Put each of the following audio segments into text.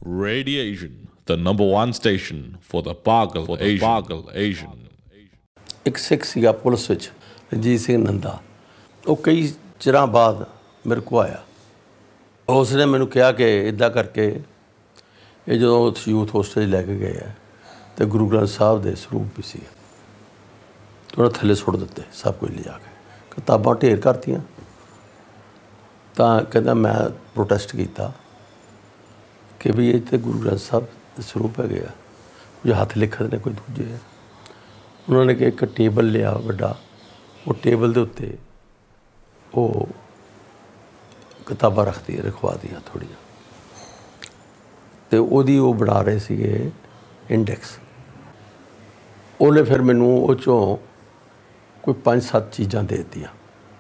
Radiation, the number one station for the Pagal Asian. ਇੱਕ ਸਿੱਖ ਸੀਗਾ police ਵਿੱਚ ਰਣਜੀਤ ਸਿੰਘ ਨੰਦਾ। ਉਹ ਕਈ ਚਿਰਾਂ ਬਾਅਦ ਮੇਰੇ ਕੋਲ ਆਇਆ। ਉਸ ਨੇ ਮੈਨੂੰ ਕਿਹਾ ਕਿ ਇੱਦਾਂ ਕਰਕੇ ਇਹ ਜਦੋਂ ਯੂਥ ਹੋਸਟਲ ਲੈ ਕੇ ਗਏ ਹੈ ਅਤੇ ਗੁਰੂ ਗ੍ਰੰਥ ਸਾਹਿਬ ਦੇ ਸਰੂਪ ਵੀ ਸੀ ਉਹਨਾਂ ਥੱਲੇ ਸੁੱਟ ਦਿੱਤੇ ਸਭ ਕੁਝ ਲਿਜਾ ਕੇ, ਕਿਤਾਬਾਂ ਢੇਰ ਕਰਤੀਆਂ। ਤਾਂ ਕਹਿੰਦਾ ਮੈਂ ਪ੍ਰੋਟੈਸਟ ਕੀਤਾ ਕਿ ਵੀ ਇਹ ਤਾਂ ਗੁਰੂ ਗ੍ਰੰਥ ਸਾਹਿਬ ਦੇ ਸਰੂਪ ਹੈਗੇ ਆ, ਕੁਝ ਹੱਥ ਲਿਖਤ ਨੇ ਕੋਈ ਦੂਜੇ ਆ। ਉਹਨਾਂ ਨੇ ਕਿ ਇੱਕ ਟੇਬਲ ਲਿਆ ਵੱਡਾ, ਉਹ ਟੇਬਲ ਦੇ ਉੱਤੇ ਉਹ ਕਿਤਾਬਾਂ ਰਖਵਾ ਦੀਆਂ ਥੋੜ੍ਹੀਆਂ, ਅਤੇ ਉਹਦੀ ਉਹ ਬਣਾ ਰਹੇ ਸੀਗੇ ਇੰਡੈਕਸ। ਉਹਨੇ ਫਿਰ ਮੈਨੂੰ ਉਹ 'ਚੋਂ ਕੋਈ 5-7 ਚੀਜ਼ਾਂ ਦੇ ਦਿੱਤੀਆਂ।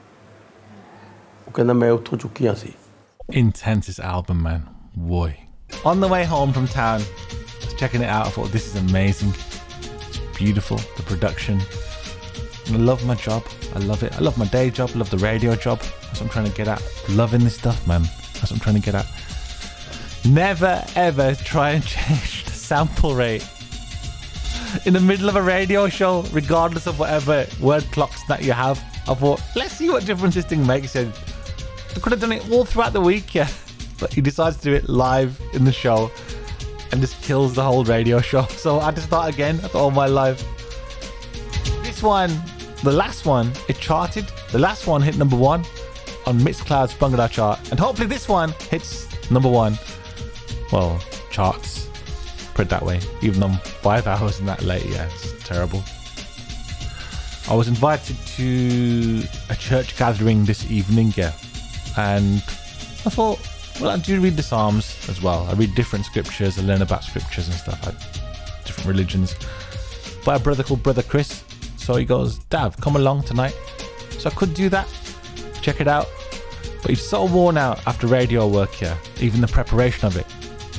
ਉਹ ਕਹਿੰਦਾ ਮੈਂ ਉੱਥੋਂ ਚੁੱਕੀਆਂ ਸੀ। Intense this album, man. Boy. On the way home from town, checking it out, I thought this is amazing. It's beautiful, the production. And I love my job. I love it. I love my day job. I love the radio job. That's what I'm trying to get at. Loving this stuff, man. That's what I'm trying to get at. Never, ever try and change the sample rate in the middle of a radio show, regardless of whatever word clocks that you have. I thought, let's see what difference this thing makes. I could have done it all throughout the week, yeah. But he decides to do it live in the show and just kills the whole radio show. So I had to start again after all my life. This one, the last one, it charted. The last one hit number 1 on Mixcloud's Bhangra chart. And hopefully this one hits number 1. Well, charts. Put it that way. Even though I'm 5 hours and that late, yeah, it's terrible. I was invited to a church gathering this evening, yeah. And I thought, well, I do read the Psalms as well. I read different scriptures. I learn about scriptures and stuff, like different religions. By a brother called Brother Chris. So he goes, Dav, come along tonight. So I could do that. Check it out. But he's so worn out after radio work here. Even the preparation of it.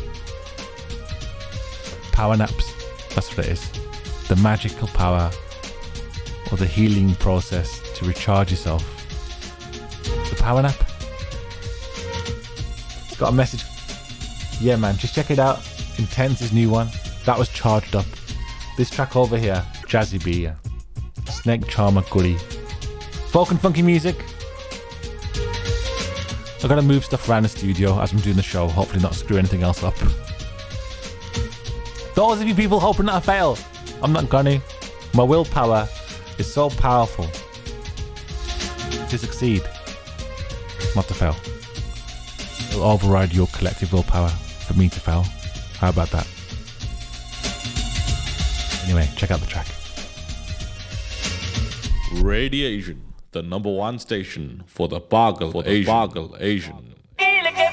Power naps. That's what it is. The magical power or the healing process to recharge yourself. The power nap. Got a message. Yeah, man, just check it out. Intense, his new one. That was charged up. This track over here, Jazzy B. Snake Charmer Goody. Folk and funky music. I've got to move stuff around the studio as I'm doing the show. Hopefully not screw anything else up. Those of you people hoping that I fail, I'm not gonna. My willpower is so powerful to succeed, not to fail. It'll override your collective willpower for me to fail. How about that? Anyway, check out the track. Radiation, the number one station for the Pagal Asian.